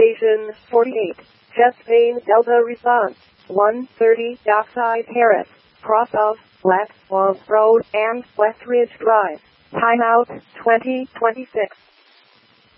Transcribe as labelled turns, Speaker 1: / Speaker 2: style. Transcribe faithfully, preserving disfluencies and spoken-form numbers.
Speaker 1: Station forty-eight. Chest pain Delta response. one thirty Dockside Terrace. Cross of Black Swamp Road and West Ridge Drive. Timeout twenty twenty-six.